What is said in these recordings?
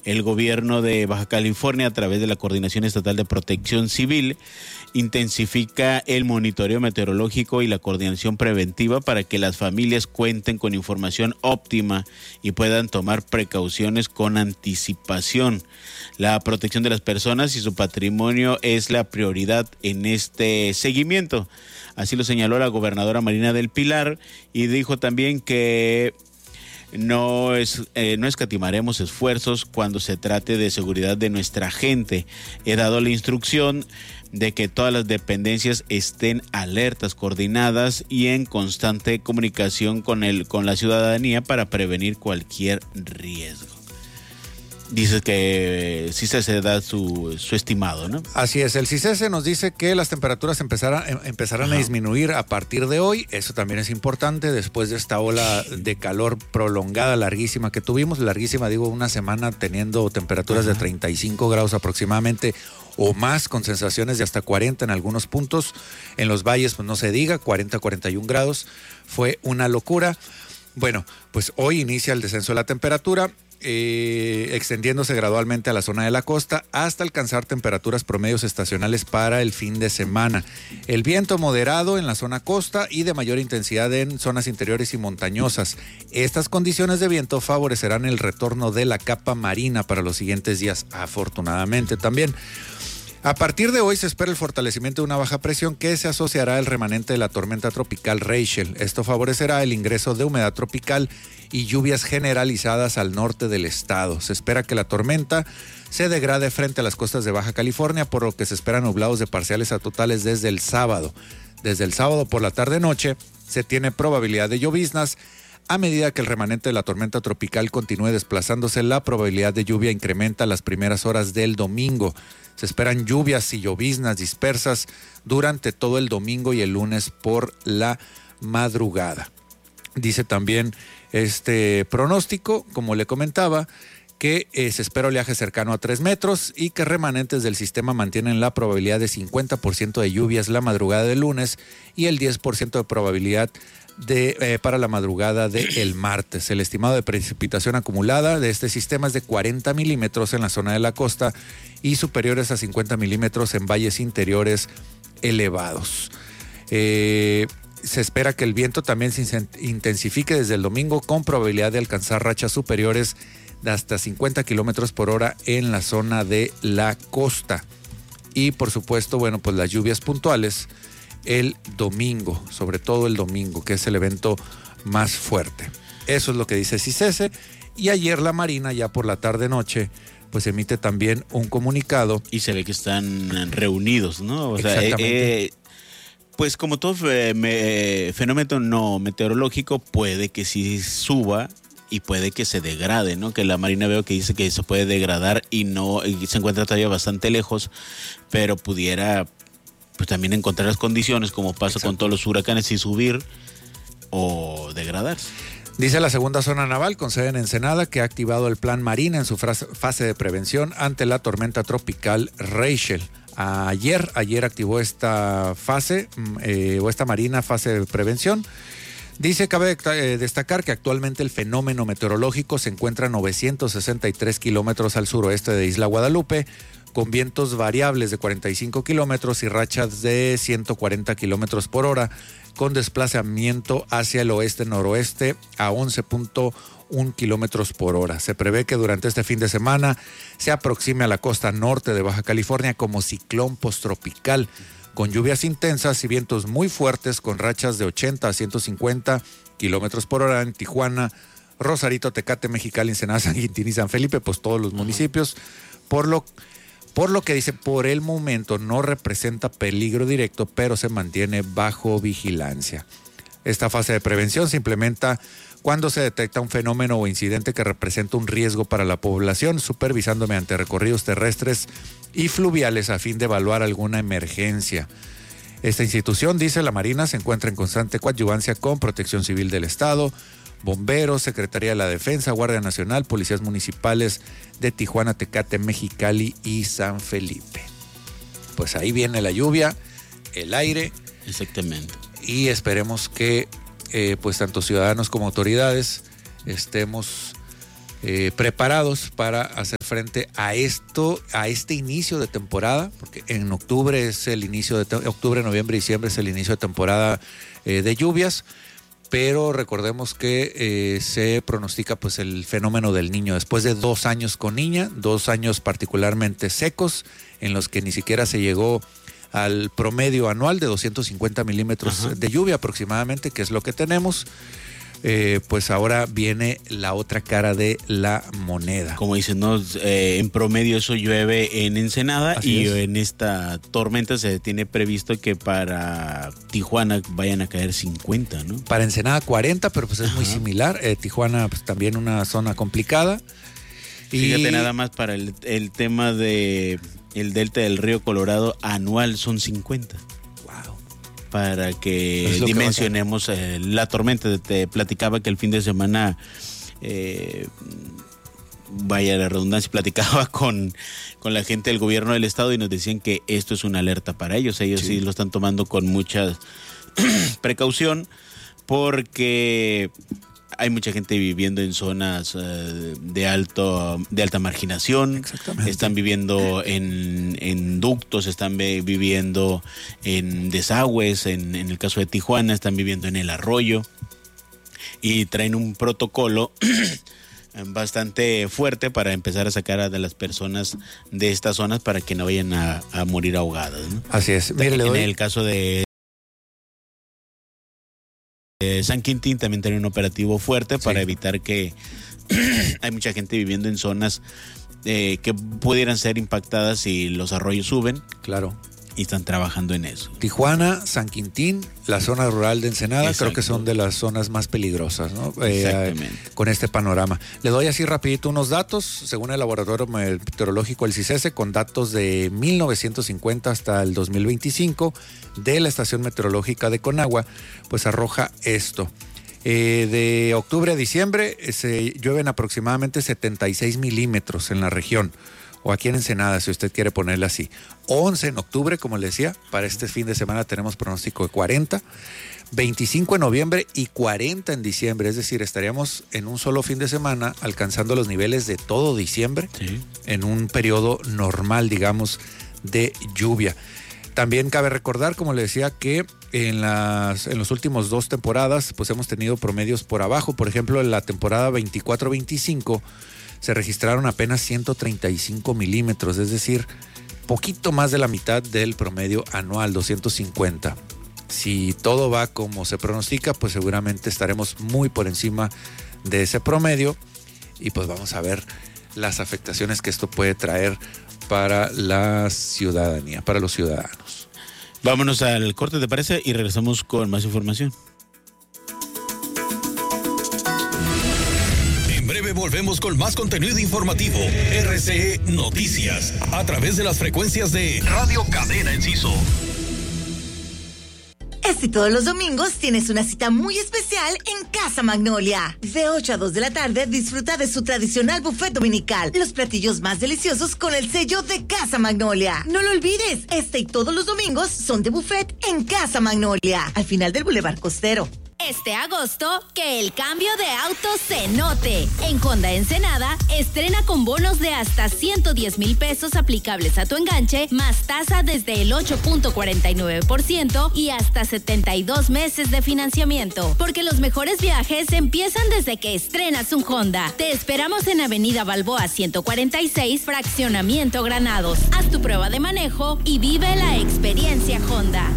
El gobierno de Baja California, a través de la Coordinación Estatal de Protección Civil, intensifica el monitoreo meteorológico y la coordinación preventiva para que las familias cuenten con información óptima y puedan tomar precauciones con anticipación. La protección de las personas y su patrimonio es la prioridad en este seguimiento. Así lo señaló la gobernadora Marina del Pilar, y dijo también que no escatimaremos esfuerzos cuando se trate de seguridad de nuestra gente. He dado la instrucción de que todas las dependencias estén alertas, coordinadas y en constante comunicación con la ciudadanía para prevenir cualquier riesgo. Dice que CICESE da su estimado, ¿no? Así es, el CICESE nos dice que las temperaturas empezarán a disminuir a partir de hoy. Eso también es importante después de esta ola de calor prolongada, larguísima que tuvimos. Larguísima, digo, una semana teniendo temperaturas de 35 grados aproximadamente o más, con sensaciones de hasta 40 en algunos puntos. En los valles, pues no se diga, 40, 41 grados. Fue una locura. Bueno, pues hoy inicia el descenso de la temperatura, extendiéndose gradualmente a la zona de la costa hasta alcanzar temperaturas promedios estacionales para el fin de semana. El viento moderado en la zona costa y de mayor intensidad en zonas interiores y montañosas. Estas condiciones de viento favorecerán el retorno de la capa marina para los siguientes días, afortunadamente también. A partir de hoy se espera el fortalecimiento de una baja presión que se asociará al remanente de la tormenta tropical Rachel. Esto favorecerá el ingreso de humedad tropical y lluvias generalizadas al norte del estado. Se espera que la tormenta se degrade frente a las costas de Baja California, por lo que se esperan nublados de parciales a totales desde el sábado. Desde el sábado por la tarde-noche se tiene probabilidad de lloviznas. A medida que el remanente de la tormenta tropical continúe desplazándose, la probabilidad de lluvia incrementa las primeras horas del domingo. Se esperan lluvias y lloviznas dispersas durante todo el domingo y el lunes por la madrugada. Dice también este pronóstico, como le comentaba, que se espera oleaje cercano a 3 metros y que remanentes del sistema mantienen la probabilidad de 50% de lluvias la madrugada del lunes y el 10% de probabilidad para la madrugada del martes. El estimado de precipitación acumulada de este sistema es de 40 milímetros en la zona de la costa y superiores a 50 milímetros en valles interiores elevados. Se espera que el viento también se intensifique desde el domingo, con probabilidad de alcanzar rachas superiores de hasta 50 kilómetros por hora en la zona de la costa. Y por supuesto, bueno, pues las lluvias puntuales el domingo, sobre todo el domingo, que es el evento más fuerte. Eso es lo que dice CICESE. Y ayer la Marina, ya por la tarde-noche, pues emite también un comunicado. Y se ve que están reunidos, ¿no? O sea, pues como todo fenómeno no meteorológico, puede que sí suba y puede que se degrade, ¿no? Que la Marina veo que dice que se puede degradar y se encuentra todavía bastante lejos, pero pudiera pues también encontrar las condiciones, como pasa con todos los huracanes, y subir o degradarse. Dice la segunda zona naval, con sede en Ensenada, que ha activado el plan Marina en su fase de prevención ante la tormenta tropical Rachel. Ayer activó esta fase, o esta Marina fase de prevención. Dice, cabe destacar que actualmente el fenómeno meteorológico se encuentra a 963 kilómetros al suroeste de Isla Guadalupe, con vientos variables de 45 kilómetros y rachas de 140 kilómetros por hora, con desplazamiento hacia el oeste-noroeste a 11.1 kilómetros por hora. Se prevé que durante este fin de semana se aproxime a la costa norte de Baja California como ciclón posttropical, con lluvias intensas y vientos muy fuertes, con rachas de 80 a 150 kilómetros por hora en Tijuana, Rosarito, Tecate, Mexicali, Ensenada, San Quintín y San Felipe, pues todos los municipios, por lo que dice, por el momento no representa peligro directo, pero se mantiene bajo vigilancia. Esta fase de prevención se implementa cuando se detecta un fenómeno o incidente que representa un riesgo para la población, supervisando mediante recorridos terrestres y fluviales a fin de evaluar alguna emergencia. Esta institución, dice la Marina, se encuentra en constante coadyuvancia con Protección Civil del Estado, Bomberos, Secretaría de la Defensa, Guardia Nacional, Policías Municipales de Tijuana, Tecate, Mexicali y San Felipe. Pues ahí viene la lluvia, el aire. Exactamente. Y esperemos que pues tanto ciudadanos como autoridades estemos preparados para hacer frente a este inicio de temporada, porque en octubre es el inicio de octubre, noviembre y diciembre es el inicio de temporada de lluvias, pero recordemos que se pronostica pues el fenómeno del Niño después de 2 años con Niña, 2 años particularmente secos en los que ni siquiera se llegó al promedio anual de 250 milímetros de lluvia aproximadamente, que es lo que tenemos. Pues ahora viene la otra cara de la moneda. Como dicen, ¿no? En promedio eso llueve en Ensenada. Así es. En esta tormenta se tiene previsto que para Tijuana vayan a caer 50, ¿no? Para Ensenada 40, pero pues es muy similar. Tijuana pues también una zona complicada. Fíjate, nada más para el tema de el delta del río Colorado anual son 50. Para que dimensionemos la tormenta. Te platicaba que el fin de semana, vaya la redundancia, platicaba con la gente del gobierno del estado y nos decían que esto es una alerta para ellos. Ellos sí lo están tomando con mucha precaución porque hay mucha gente viviendo en zonas de alta marginación. Están viviendo en ductos, están viviendo en desagües, en el caso de Tijuana, están viviendo en el arroyo y traen un protocolo bastante fuerte para empezar a sacar a las personas de estas zonas para que no vayan a morir ahogadas, ¿no? Así es. Mire, en el caso de San Quintín también tiene un operativo fuerte para evitar que hay mucha gente viviendo en zonas que pudieran ser impactadas si los arroyos suben. Claro. Y están trabajando en eso. Tijuana, San Quintín, la zona rural de Ensenada. Exacto. Creo que son de las zonas más peligrosas, ¿no? Exactamente. Con este panorama. Le doy así rapidito unos datos, según el laboratorio meteorológico del CICESE, con datos de 1950 hasta el 2025 de la estación meteorológica de Conagua, pues arroja esto. De octubre a diciembre se llueven aproximadamente 76 milímetros en la región. O aquí en Ensenada, si usted quiere ponerle así. 11 en octubre, como le decía, para este fin de semana tenemos pronóstico de 40, 25 en noviembre y 40 en diciembre. Es decir, estaríamos en un solo fin de semana alcanzando los niveles de todo diciembre en un periodo normal, digamos, de lluvia. También cabe recordar, como le decía, que en los últimos 2 temporadas pues hemos tenido promedios por abajo. Por ejemplo, en la temporada 24-25 se registraron apenas 135 milímetros, es decir, poquito más de la mitad del promedio anual, 250. Si todo va como se pronostica, pues seguramente estaremos muy por encima de ese promedio y pues vamos a ver las afectaciones que esto puede traer para la ciudadanía, para los ciudadanos. Vámonos al corte, ¿te parece? Y regresamos con más información. Volvemos con más contenido informativo. RCE Noticias, a través de las frecuencias de Radio Cadena Enciso. Este todos los domingos tienes una cita muy especial en Casa Magnolia. De 8 a 2 de la tarde disfruta de su tradicional buffet dominical. Los platillos más deliciosos con el sello de Casa Magnolia. No lo olvides, este y todos los domingos son de buffet en Casa Magnolia, al final del Boulevard Costero. Este agosto, que el cambio de auto se note. En Honda Ensenada, estrena con bonos de hasta 110,000 pesos aplicables a tu enganche, más tasa desde el 8.49% y hasta 72 meses de financiamiento. Porque los mejores viajes empiezan desde que estrenas un Honda. Te esperamos en Avenida Balboa 146, Fraccionamiento Granados. Haz tu prueba de manejo y vive la experiencia Honda.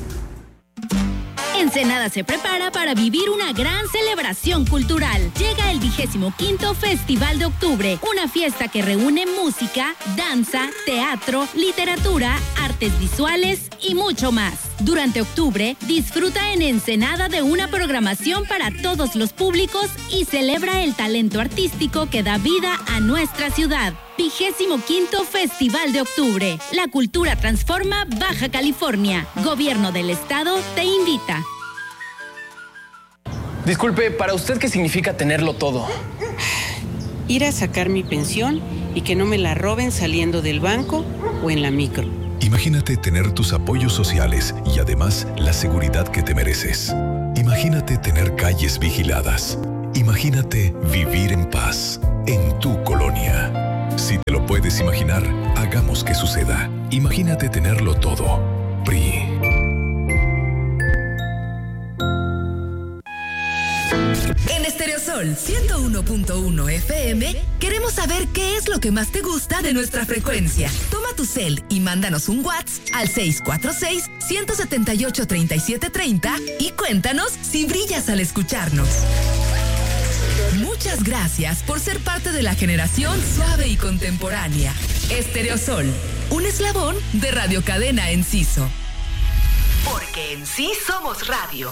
Ensenada se prepara para vivir una gran celebración cultural. Llega el 25º Festival de Octubre, una fiesta que reúne música, danza, teatro, literatura, artes visuales y mucho más. Durante octubre, disfruta en Ensenada de una programación para todos los públicos y celebra el talento artístico que da vida a nuestra ciudad. 25º Festival de Octubre. La cultura transforma Baja California. Gobierno del Estado te invita. Disculpe, ¿para usted qué significa tenerlo todo? Ir a sacar mi pensión y que no me la roben saliendo del banco o en la micro. Imagínate tener tus apoyos sociales y además la seguridad que te mereces. Imagínate tener calles vigiladas. Imagínate vivir en paz. en tu colonia. Si te lo puedes imaginar, hagamos que suceda. Imagínate tenerlo todo. PRI. En Estereosol 101.1 FM queremos saber qué es lo que más te gusta de nuestra frecuencia. Toma tu cel y mándanos un WhatsApp al 646-178-3730 y cuéntanos si brillas al escucharnos. Muchas gracias por ser parte de la generación suave y contemporánea. Estereosol, un eslabón de Radio Cadena Enciso. Porque en sí somos radio.